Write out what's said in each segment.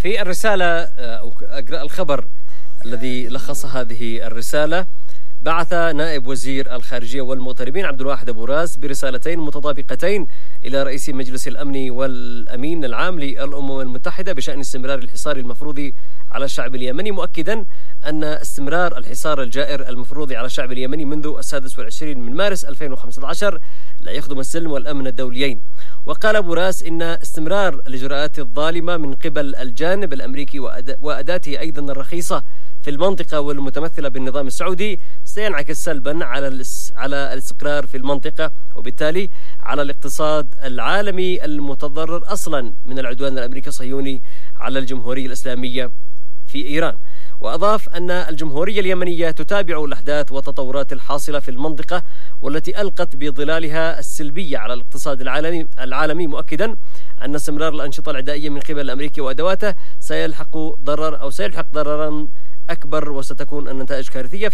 في الرسالة أو الخبر الذي لخص هذه الرسالة، بعث نائب وزير الخارجية والمغتربين عبد الواحد أبو راس برسالتين متطابقتين إلى رئيس مجلس الأمن والأمين العام للأمم المتحدة بشأن استمرار الحصار المفروض على الشعب اليمني، مؤكدا أن استمرار الحصار الجائر المفروض على الشعب اليمني منذ 26 من مارس 2015 لا يخدم السلم والأمن الدوليين. وقال أبو راس إن استمرار الإجراءات الظالمة من قبل الجانب الأمريكي وأداته أيضا الرخيصة في المنطقة والمتمثلة بالنظام السعودي سينعكس سلبا على الاستقرار في المنطقة، وبالتالي على الاقتصاد العالمي المتضرر أصلا من العدوان الأمريكي الصهيوني على الجمهورية الإسلامية في إيران. وأضاف أن الجمهورية اليمنية تتابع الأحداث والتطورات الحاصلة في المنطقة والتي ألقت بظلالها السلبية على الاقتصاد العالمي، مؤكدا أن استمرار الأنشطة العدائية من قبل الأمريكي وأدواته سيلحق ضررا أكبر وستكون النتائج كارثية.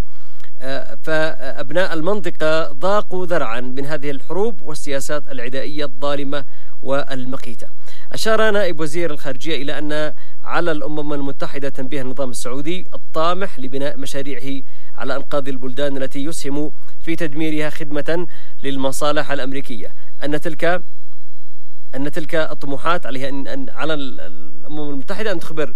فأبناء المنطقة ضاقوا ذرعا من هذه الحروب والسياسات العدائية الظالمة والمقيتة. أشار نائب وزير الخارجية إلى أن على الأمم المتحدة تنبيه النظام السعودي الطامح لبناء مشاريعه على أنقاض البلدان التي يسهم في تدميرها خدمة للمصالح الأمريكية، أن تلك الطموحات عليها أن على الأمم المتحدة أن تخبر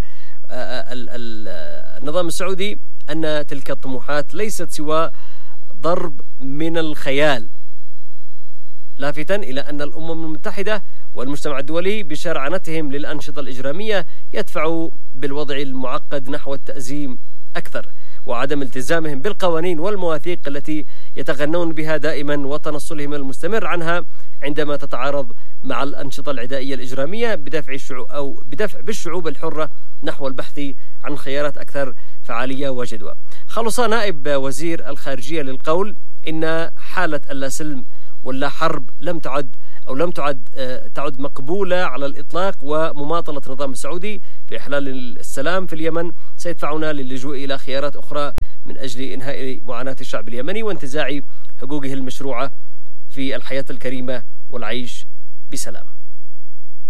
النظام السعودي أن تلك الطموحات ليست سوى ضرب من الخيال، لافتا إلى أن الأمم المتحدة والمجتمع الدولي بشرعنتهم للأنشطة الإجرامية يدفعوا بالوضع المعقد نحو التأزيم أكثر وعدم التزامهم بالقوانين والمواثيق التي يتغنون بها دائما وتنصلهم المستمر عنها عندما تتعارض مع الأنشطة العدائية الإجرامية بدفع بالشعوب الحرة نحو البحث عن خيارات أكثر فعالية وجدوى. خلص نائب وزير الخارجية للقول إن حالة اللا سلم واللا حرب لم تعد مقبولة على الإطلاق، ومماطلة النظام السعودي في إحلال السلام في اليمن سيدفعنا للجوء إلى خيارات أخرى من أجل إنهاء معاناة الشعب اليمني وانتزاع حقوقه المشروعة في الحياة الكريمة والعيش بسلام.